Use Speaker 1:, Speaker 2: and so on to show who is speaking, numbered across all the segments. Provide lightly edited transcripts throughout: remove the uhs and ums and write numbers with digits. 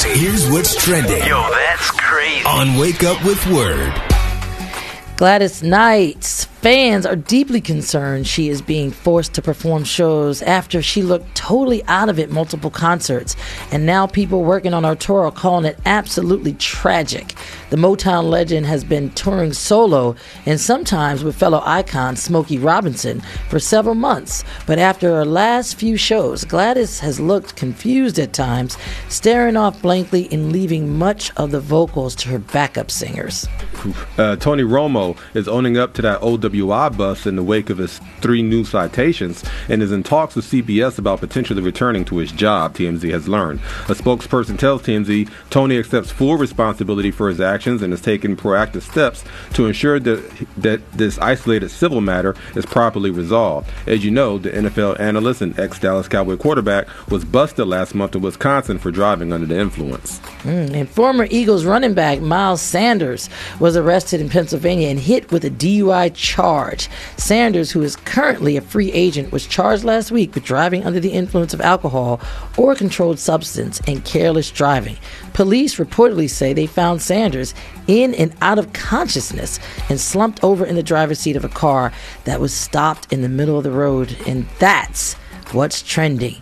Speaker 1: Here's what's trending.
Speaker 2: Yo, that's crazy.
Speaker 1: On Wake Up with Word.
Speaker 3: Gladys Knight's fans are deeply concerned she is being forced to perform shows after she looked totally out of it multiple concerts. And now people working on her tour are calling it absolutely tragic. The Motown legend has been touring solo and sometimes with fellow icon Smokey Robinson for several months. But after her last few shows, Gladys has looked confused at times, staring off blankly and leaving much of the vocals to her backup singers.
Speaker 4: Tony Romo is owning up to that OWI bust in the wake of his 3 new citations and is in talks with CBS about potentially returning to his job, TMZ has learned. A spokesperson tells TMZ Tony accepts full responsibility for his actions and has taken proactive steps to ensure that this isolated civil matter is properly resolved. As you know, the NFL analyst and ex-Dallas Cowboy quarterback was busted last month in Wisconsin for driving under the influence.
Speaker 3: And former Eagles running back Miles Sanders was arrested in Pennsylvania and hit with a DUI charge. Sanders, who is currently a free agent, was charged last week with driving under the influence of alcohol or a controlled substance and careless driving. Police reportedly say they found Sanders in and out of consciousness and slumped over in the driver's seat of a car that was stopped in the middle of the road. And that's what's trending.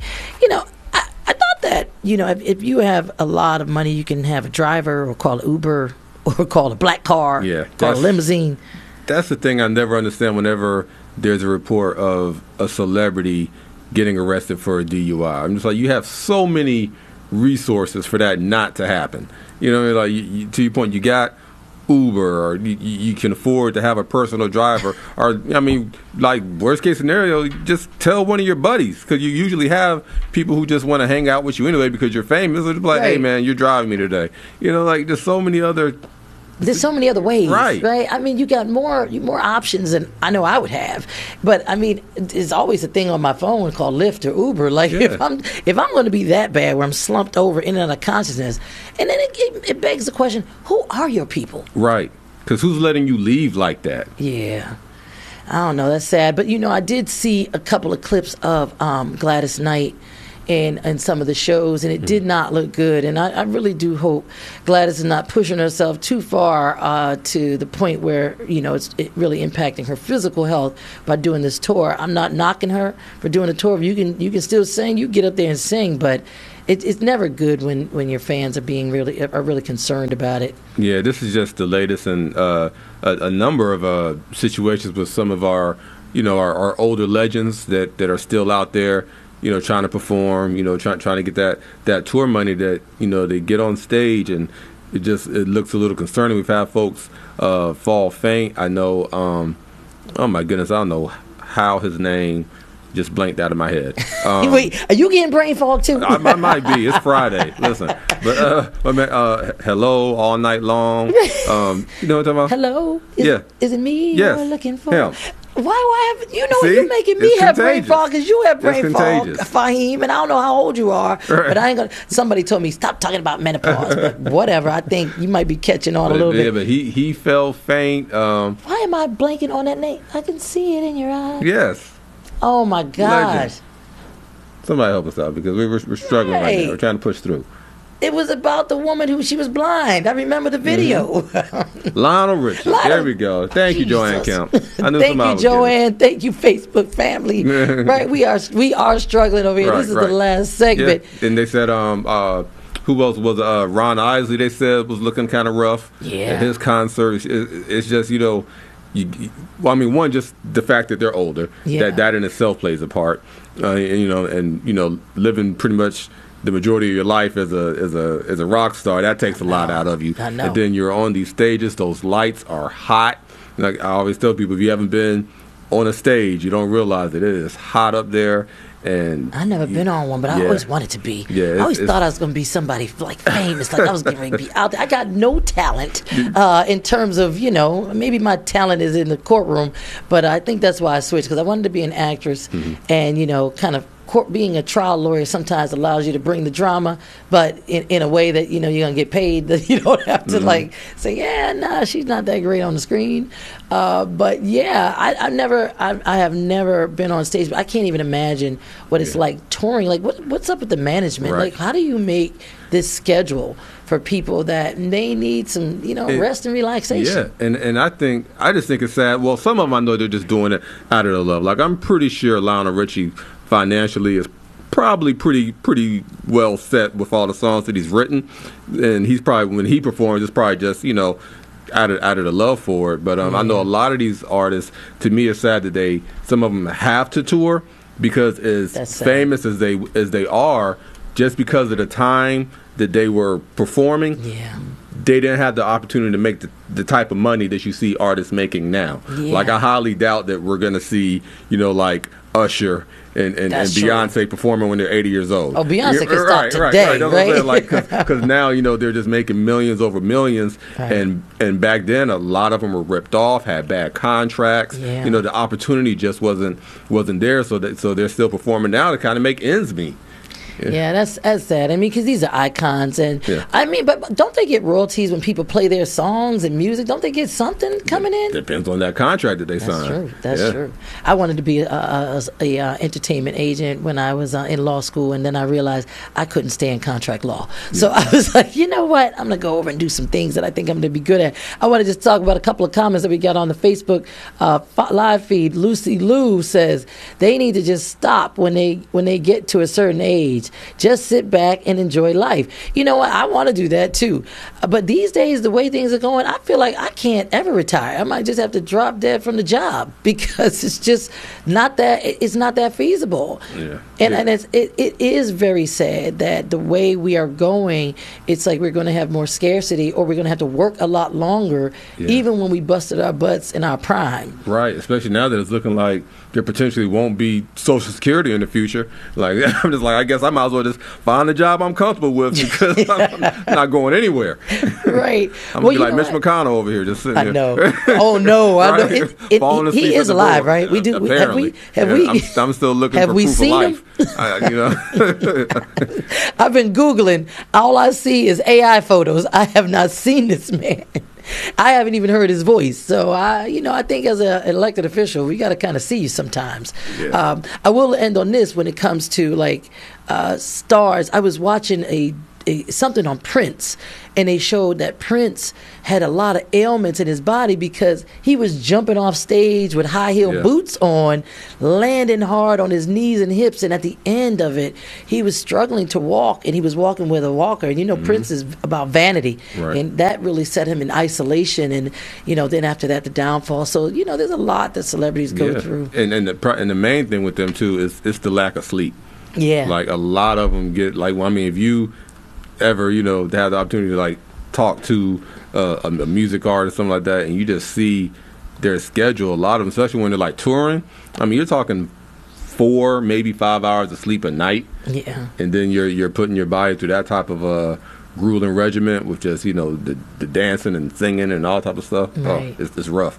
Speaker 3: I thought that, if you have a lot of money, you can have a driver or call Uber or call a black car, call a limousine.
Speaker 4: That's the thing I never understand whenever there's a report of a celebrity getting arrested for a DUI. I'm just like, you have so many resources for that not to happen. To your point, you got Uber, or you can afford to have a personal driver, or worst case scenario, just tell one of your buddies, because you usually have people who just want to hang out with you anyway because you're famous. They're like, hey man, you're driving me today. There's so many other.
Speaker 3: There's so many other ways, right? You got more options than I know I would have. But there's always a thing on my phone called Lyft or Uber. If I'm going to be that bad where I'm slumped over in and out of consciousness, and then it begs the question: who are your people?
Speaker 4: Right? Because who's letting you leave like that?
Speaker 3: Yeah, I don't know. That's sad. But I did see a couple of clips of Gladys Knight in some of the shows, and it did not look good. And I really do hope Gladys is not pushing herself too far to the point where it's really impacting her physical health by doing this tour. I'm not knocking her for doing a tour. You can still sing. You get up there and sing, but it's never good when your fans are really concerned about it.
Speaker 4: Yeah, this is just the latest in a number of situations with some of our our older legends that are still out there. Trying to perform, trying to get that tour money that, they get on stage, and it looks a little concerning. We've had folks fall faint. I know, oh my goodness, I don't know how his name just blanked out of my head.
Speaker 3: Wait, are you getting brain fog too?
Speaker 4: I might be. It's Friday. Listen, but hello, all night long. You know what I'm talking about?
Speaker 3: Hello? Is it me
Speaker 4: you're
Speaker 3: looking for?
Speaker 4: Him.
Speaker 3: Why have you're making me have brain fog, because you have brain fog, Fahim, and I don't know how old you are, but I ain't gonna. Somebody told me stop talking about menopause, but whatever. I think you might be catching on a little bit.
Speaker 4: Yeah, but he fell faint.
Speaker 3: Why am I blanking on that name? I can see it in your eyes.
Speaker 4: Yes.
Speaker 3: Oh my gosh.
Speaker 4: Legend. Somebody help us out, because we're struggling right now. We're trying to push through.
Speaker 3: It was about the woman who she was blind. I remember the video.
Speaker 4: Lionel Richie. There we go. Thank you, Joanne Kemp. I knew
Speaker 3: Thank you, Joanne. Thank you, Facebook family. Right, we are struggling over here. This is the last segment.
Speaker 4: Yeah. And they said, who else was Ron Isley? They said was looking kind of rough.
Speaker 3: Yeah.
Speaker 4: At his concert. It's just one, just the fact that they're older.
Speaker 3: Yeah.
Speaker 4: That in itself plays a part. And living pretty much the majority of your life as a rock star, that takes a lot out of you.
Speaker 3: I know.
Speaker 4: And then you're on these stages; those lights are hot. Like I always tell people, if you haven't been on a stage, you don't realize it is hot up there. And
Speaker 3: I never been on one, but I always wanted to be.
Speaker 4: Yeah,
Speaker 3: I always thought I was going to be somebody famous, like I was going to be out there. I got no talent in terms of, maybe my talent is in the courtroom, but I think that's why I switched, because I wanted to be an actress and, kind of being a trial lawyer sometimes allows you to bring the drama, but in a way that you're gonna get paid. That you don't have to like say, yeah, nah, she's not that great on the screen. But yeah, I have never been on stage. But I can't even imagine what it's like touring. Like, what's up with the management?
Speaker 4: Right.
Speaker 3: Like, how do you make this schedule for people that they need some, rest and relaxation?
Speaker 4: Yeah, and I just think it's sad. Well, some of them I know they're just doing it out of the love. Like, I'm pretty sure Lionel Richie financially is probably pretty well set with all the songs that he's written, and he's probably, when he performs, it's probably just out of the love for it. But I know a lot of these artists, to me, it's sad that some of them have to tour, because as famous as they are, just because of the time that they were performing, they didn't have the opportunity to make the type of money that you see artists making now. Yeah. Like, I highly doubt that we're going to see, like Usher and Beyonce performing when they're 80 years old.
Speaker 3: Oh, Beyonce can stop today, right?
Speaker 4: Like, because now, they're just making millions over millions, and back then a lot of them were ripped off, had bad contracts. Yeah. The opportunity just wasn't there, so they're still performing now to kind of make ends meet.
Speaker 3: Yeah, that's sad. I mean, because these are icons, and I mean, but don't they get royalties when people play their songs and music? Don't they get something coming in?
Speaker 4: Depends on that contract that they sign.
Speaker 3: That's true. I wanted to be a entertainment agent when I was in law school, and then I realized I couldn't stand contract law. So I was like, you know what? I'm going to go over and do some things that I think I'm going to be good at. I want to just talk about a couple of comments that we got on the Facebook live feed. Lucy Lou says they need to just stop when they get to a certain age. Just sit back and enjoy life. You know what? I want to do that too. But these days, the way things are going, I feel like I can't ever retire. I might just have to drop dead from the job, because it's just not that feasible. Yeah. And it is very sad that the way we are going, it's like we're going to have more scarcity, or we're going to have to work a lot longer, even when we busted our butts in our prime.
Speaker 4: Right, especially now that it's looking like there potentially won't be Social Security in the future. Like, I'm just like, I guess I might as well just find a job I'm comfortable with, because I'm not going anywhere.
Speaker 3: Right.
Speaker 4: I'm going to be like Mitch McConnell over here, just sitting
Speaker 3: there. I know. Oh, no. I know. He is alive, right? We do.
Speaker 4: Apparently.
Speaker 3: Have we?
Speaker 4: I'm still looking for proof of life.
Speaker 3: I've been Googling. All I see is AI photos. I have not seen this man. I haven't even heard his voice. So, I think as an elected official, we got to kind of see you sometimes. Yeah. I will end on this when it comes to, like, stars. I was watching something on Prince, and they showed that Prince had a lot of ailments in his body because he was jumping off stage with high-heel boots on, landing hard on his knees and hips, and at the end of it, he was struggling to walk, and he was walking with a walker. And Prince is about vanity, and that really set him in isolation, and then after that, the downfall. So there's a lot that celebrities go through.
Speaker 4: And the main thing with them too is the lack of sleep.
Speaker 3: Yeah,
Speaker 4: like a lot of them get if you ever have the opportunity to like talk to a music artist, something like that, and you just see their schedule, a lot of them, especially when they're like touring, I mean, you're talking 4, maybe 5 hours of sleep a night.
Speaker 3: Yeah.
Speaker 4: And then you're putting your body through that type of a grueling regimen with just the dancing and singing and all type of stuff.
Speaker 3: Right.
Speaker 4: Oh, it's rough.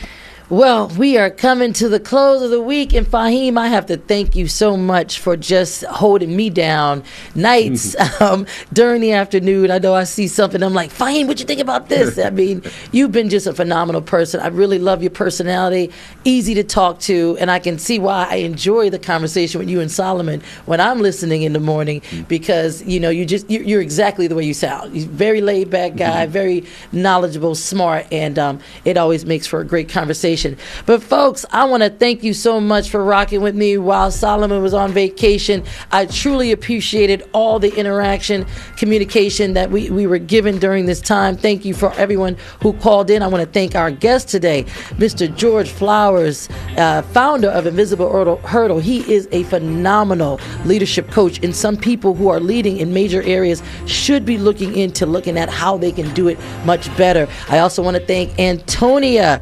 Speaker 3: Well, we are coming to the close of the week, and Fahim, I have to thank you so much for just holding me down nights during the afternoon. I know I see something, I'm like, Fahim, what you think about this? I mean, you've been just a phenomenal person. I really love your personality, easy to talk to, and I can see why I enjoy the conversation with you and Solomon when I'm listening in the morning, because you're exactly the way you sound. You're a very laid back guy, very knowledgeable, smart, and it always makes for a great conversation. But folks, I want to thank you so much for rocking with me while Solomon was on vacation. I truly appreciated all the interaction, communication that we were given during this time. Thank you for everyone who called in. I want to thank our guest today, Mr. George Flowers, founder of Invisible Hurdle. He is a phenomenal leadership coach, and some people who are leading in major areas should be looking at how they can do it much better. I also want to thank Antonia,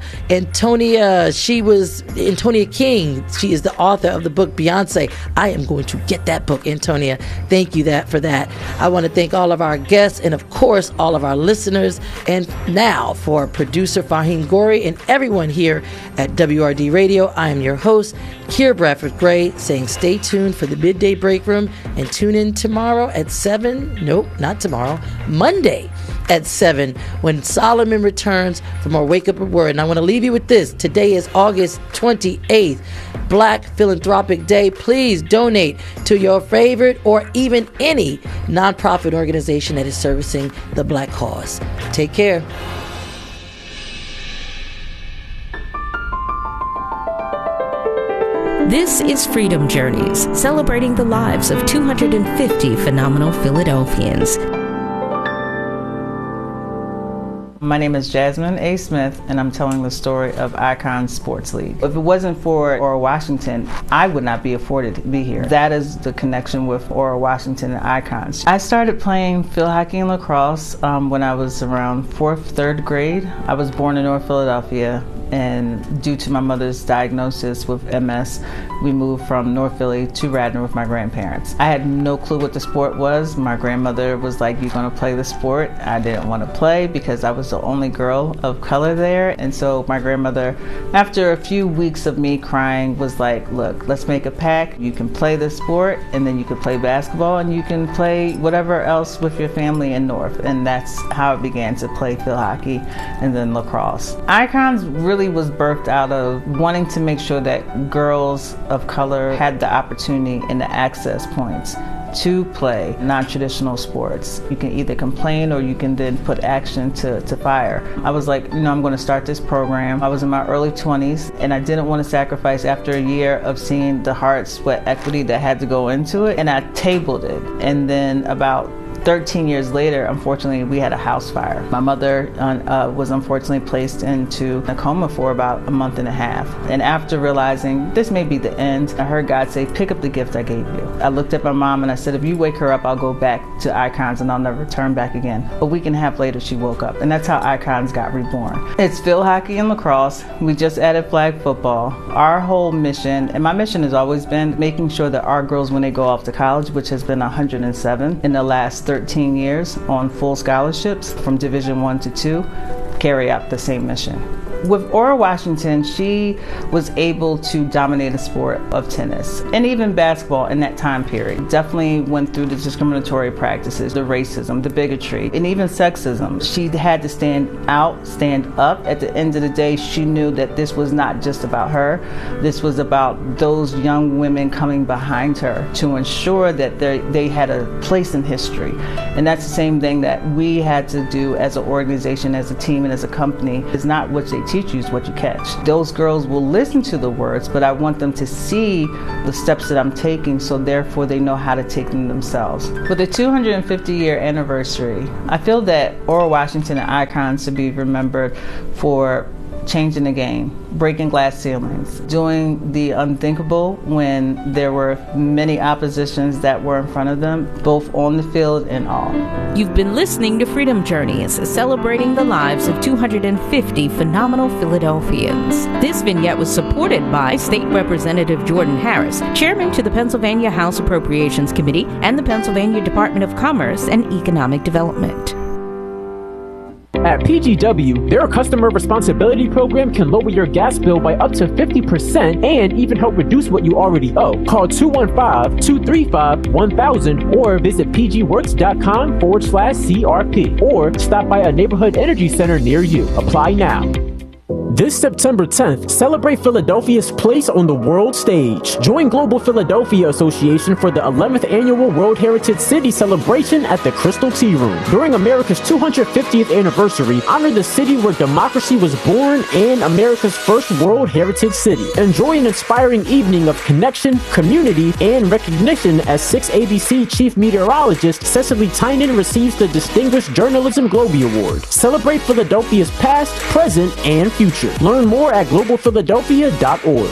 Speaker 3: Antonia King. She is the author of the book Beyonce. I am going to get that book, Antonia. Thank you for that. I want to thank all of our guests and, of course, all of our listeners. And now for producer Fahim Gori and everyone here at WRD Radio, I am your host, Kier Bradford Gray saying stay tuned for the midday break room and tune in tomorrow at 7. Nope, not tomorrow. Monday at 7 when Solomon returns for more Wake Up with Word. And I want to leave you with this. Today is August 28th, Black Philanthropic Day. Please donate to your favorite or even any nonprofit organization that is servicing the Black cause. Take care.
Speaker 2: This is Freedom Journeys, celebrating the lives of 250 phenomenal Philadelphians.
Speaker 5: My name is Jasmine A. Smith, and I'm telling the story of Icon Sports League. If it wasn't for Oral Washington, I would not be afforded to be here. That is the connection with Oral Washington and Icons. I started playing field hockey and lacrosse when I was around 4th, 3rd grade. I was born in North Philadelphia, and due to my mother's diagnosis with MS, we moved from North Philly to Radnor with my grandparents. I had no clue what the sport was. My grandmother was like, "You're gonna play the sport." I didn't want to play because I was the only girl of color there. And so my grandmother, after a few weeks of me crying, was like, "Look, let's make a pact. You can play this sport, and then you can play basketball, and you can play whatever else with your family in North." And that's how I began to play field hockey and then lacrosse. Icons really was birthed out of wanting to make sure that girls of color had the opportunity and the access points to play non-traditional sports. You can either complain or you can then put action to fire. I was like, I'm going to start this program. I was in my early 20s and I didn't want to sacrifice after a year of seeing the hard sweat equity that had to go into it, and I tabled it. And then about 13 years later, unfortunately, we had a house fire. My mother was unfortunately placed into a coma for about a month and a half. And after realizing this may be the end, I heard God say, "Pick up the gift I gave you." I looked at my mom and I said, "If you wake her up, I'll go back to Icons and I'll never turn back again." A week and a half later, she woke up. And that's how Icons got reborn. It's field hockey and lacrosse. We just added flag football. Our whole mission, and my mission has always been making sure that our girls, when they go off to college, which has been 107 in the last 13 years on full scholarships from Division I to II, carry out the same mission. With Oral Washington, she was able to dominate the sport of tennis and even basketball in that time period. Definitely went through the discriminatory practices, the racism, the bigotry, and even sexism. She had to stand out, stand up. At the end of the day, she knew that this was not just about her. This was about those young women coming behind her to ensure that they had a place in history. And that's the same thing that we had to do as an organization, as a team, and as a company. It's not what they teach you, is what you catch. Those girls will listen to the words, but I want them to see the steps that I'm taking, so therefore they know how to take them themselves. For the 250-year anniversary, I feel that Oral Washington and Icons should be remembered for changing the game, breaking glass ceilings, doing the unthinkable when there were many oppositions that were in front of them, both on the field and off.
Speaker 2: You've been listening to Freedom Journeys, celebrating the lives of 250 phenomenal Philadelphians. This vignette was supported by State Representative Jordan Harris, Chairman to the Pennsylvania House Appropriations Committee and the Pennsylvania Department of Commerce and Economic Development.
Speaker 6: At PGW, their customer responsibility program can lower your gas bill by up to 50% and even help reduce what you already owe. Call 215-235-1000 or visit pgworks.com/CRP or stop by a neighborhood energy center near you. Apply now. This September 10th, celebrate Philadelphia's place on the world stage. Join Global Philadelphia Association for the 11th Annual World Heritage City Celebration at the Crystal Tea Room. During America's 250th anniversary, honor the city where democracy was born and America's first World Heritage City. Enjoy an inspiring evening of connection, community, and recognition as 6ABC Chief Meteorologist Cecily Tynan receives the Distinguished Journalism Globee Award. Celebrate Philadelphia's past, present, and future. Learn more at globalphiladelphia.org.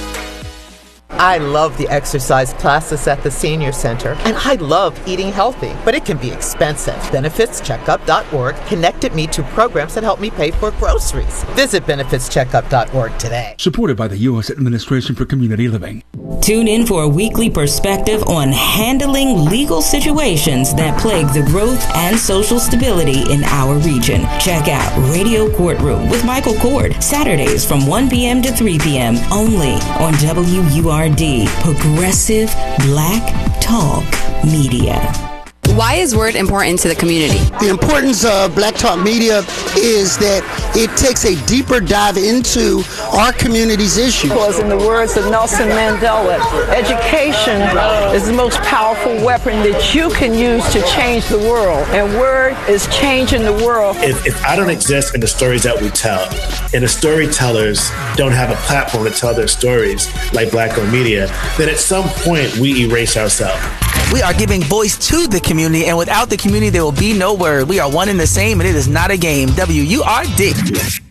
Speaker 7: I love the exercise classes at the Senior Center, and I love eating healthy, but it can be expensive. BenefitsCheckup.org connected me to programs that help me pay for groceries. Visit BenefitsCheckup.org today.
Speaker 8: Supported by the U.S. Administration for Community Living.
Speaker 2: Tune in for a weekly perspective on handling legal situations that plague the growth and social stability in our region. Check out Radio Courtroom with Michael Cord, Saturdays from 1 p.m. to 3 p.m. only on WURD, Progressive Black Talk Media.
Speaker 8: Why is Word important to the community?
Speaker 9: The importance of Black Talk Media is that it takes a deeper dive into our community's issues.
Speaker 10: Because in the words of Nelson Mandela, education is the most powerful weapon that you can use to change the world. And Word is changing the world.
Speaker 11: If I don't exist in the stories that we tell, and the storytellers don't have a platform to tell their stories like Black-owned media, then at some point we erase ourselves.
Speaker 12: We are giving voice to the community, and without the community, there will be no Word. We are one and the same, and it is not a game. WURD.